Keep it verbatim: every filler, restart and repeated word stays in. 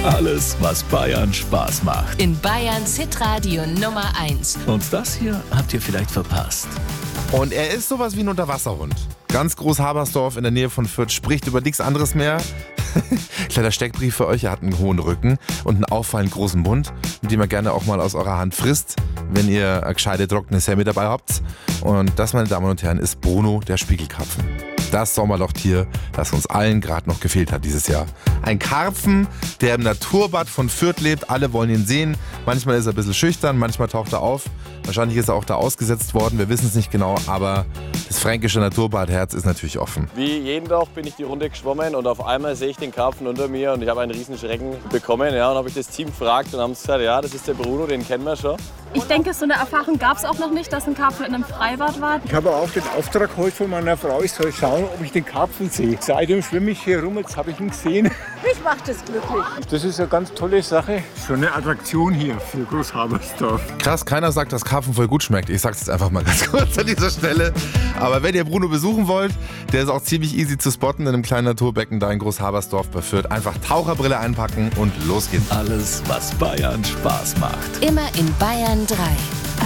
Alles, was Bayern Spaß macht. In Bayerns Hitradio Nummer eins. Und das hier habt ihr vielleicht verpasst. Und er ist sowas wie ein Unterwasserhund. Ganz groß Habersdorf in der Nähe von Fürth, spricht über nichts anderes mehr. Kleiner Steckbrief für euch, er hat einen hohen Rücken und einen auffallend großen Mund, mit dem er gerne auch mal aus eurer Hand frisst, wenn ihr eine gescheite trockene Semmel dabei habt. Und das, meine Damen und Herren, ist Bruno, der Spiegelkarpfen. Das Sommerlochtier, das uns allen gerade noch gefehlt hat dieses Jahr. Ein Karpfen, der im Naturbad von Fürth lebt. Alle wollen ihn sehen. Manchmal ist er ein bisschen schüchtern, manchmal taucht er auf. Wahrscheinlich ist er auch da ausgesetzt worden, wir wissen es nicht genau, aber das fränkische Naturbadherz ist natürlich offen. Wie jeden Tag bin ich die Runde geschwommen und auf einmal sehe ich den Karpfen unter mir und ich habe einen riesen Schrecken bekommen. Ja, und habe ich das Team gefragt und haben gesagt, ja, das ist der Bruno, den kennen wir schon. Ich denke, so eine Erfahrung gab es auch noch nicht, dass ein Karpfen in einem Freibad war. Ich habe auch den Auftrag heute von meiner Frau, ich soll schauen, ob ich den Karpfen sehe. Seitdem schwimme ich hier rum, jetzt habe ich ihn gesehen. Mich macht das glücklich. Das ist eine ganz tolle Sache. So eine Attraktion hier für Großhabersdorf. Krass, keiner sagt, dass Karpfen voll gut schmeckt. Ich sag's jetzt einfach mal ganz kurz an dieser Stelle. Aber wenn ihr Bruno besuchen wollt, der ist auch ziemlich easy zu spotten in einem kleinen Naturbecken da in Großhabersdorf bei Fürth. Einfach Taucherbrille einpacken und los geht's. Alles, was Bayern Spaß macht. Immer in Bayern drei.